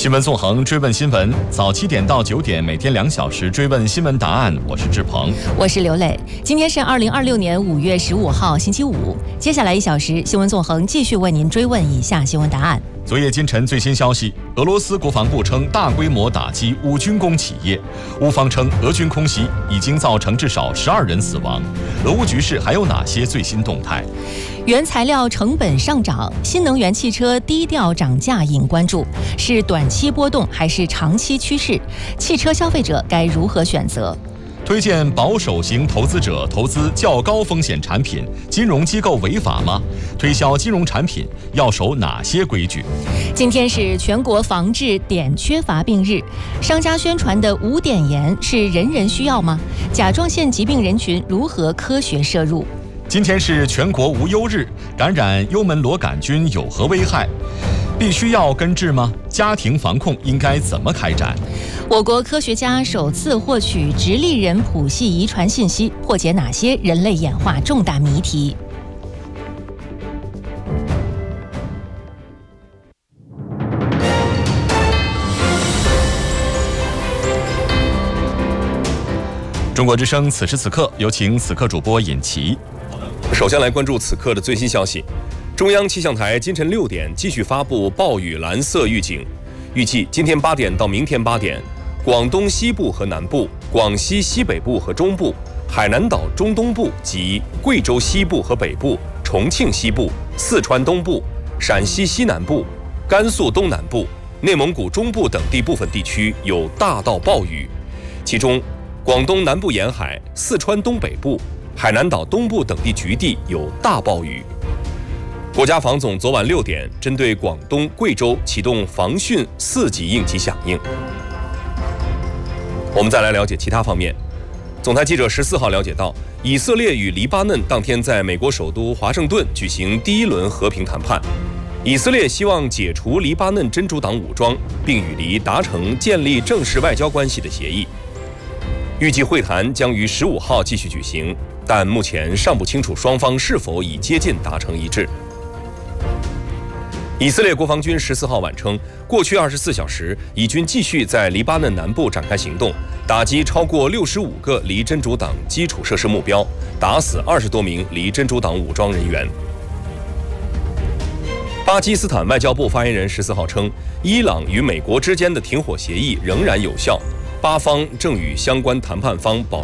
新闻纵横，追问新闻，早7点到9点，每天2小时追问新闻答案。我是志鹏， 我是刘磊。今天是2026年5月15号，星期五。接下来1小时，新闻纵横继续为您追问以下新闻答案。 昨夜今晨最新消息，俄罗斯国防部称大规模打击乌军工企业，乌方称俄军空袭已经造成至少12人死亡。俄乌局势还有哪些最新动态？ 原材料成本上涨，新能源汽车低调涨价引关注，是短期波动还是长期趋势？汽车消费者该如何选择？ 推荐保守型投资者投资较高风险产品，金融机构违法吗？推销金融产品要守哪些规矩？ 今天是全国防治碘缺乏病日，商家宣传的无碘盐是人人需要吗？甲状腺疾病人群如何科学摄入？ 今天是全国无忧日，感染幽门螺杆菌有何危害？必须要根治吗？家庭防控应该怎么开展？ 我国科学家首次获取直立人谱系遗传信息，破解哪些人类演化重大谜题？ 中国之声此时此刻，有请此刻主播尹奇。 首先来关注此刻的最新消息。中央气象台今晨6点继续发布暴雨蓝色预警，预计今天8点到明天8点，广东西部和南部、广西西北部和中部、海南岛中东部及贵州西部和北部、重庆西部、四川东部、陕西西南部、甘肃东南部、内蒙古中部等地部分地区有大到暴雨，其中广东南部沿海、四川东北部、海南岛东部等地局地有大暴雨。国家防总昨晚6点针对广东、贵州启动防汛4级应急响应。我们再来了解其他方面。总台记者14号了解到，以色列与黎巴嫩当天在美国首都华盛顿举行第1轮和平谈判。以色列希望解除黎巴嫩真主党武装，并与黎达成建立正式外交关系的协议。预计会谈将于15号继续举行，但目前尚不清楚双方是否已接近达成一致。以色列国防军14号晚称，过去24小时，以军继续在黎巴嫩南部展开行动，打击超过65个黎真主党基础设施目标，打死20多名黎真主党武装人员。巴基斯坦外交部发言人14号称，伊朗与美国之间的停火协议仍然有效，巴方正与相关谈判方保